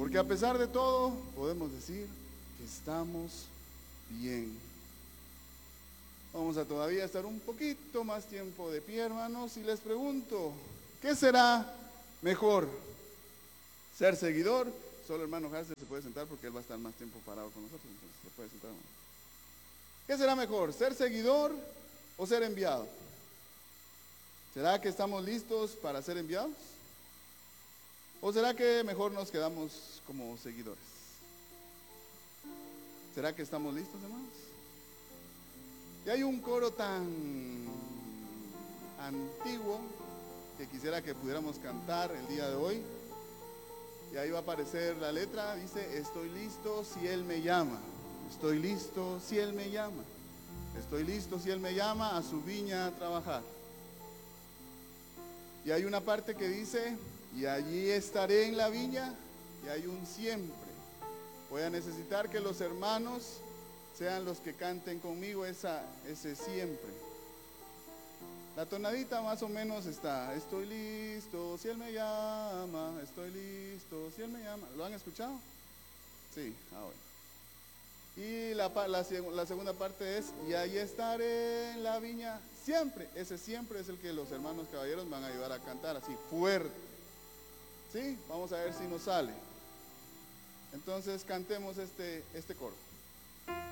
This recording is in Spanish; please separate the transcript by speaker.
Speaker 1: Porque a pesar de todo, podemos decir que estamos bien. Vamos a todavía estar un poquito más tiempo de pie, hermanos, y les pregunto, ¿qué será mejor? ¿Ser seguidor? Solo hermano Harce se puede sentar porque él va a estar más tiempo parado con nosotros, entonces se puede sentar, hermano. ¿Qué será mejor? ¿Ser seguidor o ser enviado? ¿Será que estamos listos para ser enviados? ¿O será que mejor nos quedamos como seguidores? ¿Será que estamos listos, hermanos? Y hay un coro tan antiguo que quisiera que pudiéramos cantar el día de hoy. Y ahí va a aparecer la letra, dice, estoy listo si Él me llama. Estoy listo si Él me llama. Estoy listo si Él me llama a su viña a trabajar. Y hay una parte que dice, y allí estaré en la viña, y hay un siempre. Voy a necesitar que los hermanos sean los que canten conmigo ese siempre. La tonadita más o menos está, estoy listo si Él me llama, estoy listo si Él me llama. ¿Lo han escuchado? Sí, ahora. Y la segunda parte es, y ahí estaré en la viña siempre. Ese siempre es el que los hermanos caballeros van a ayudar a cantar así fuerte. ¿Sí? Vamos a ver si nos sale. Entonces cantemos este coro.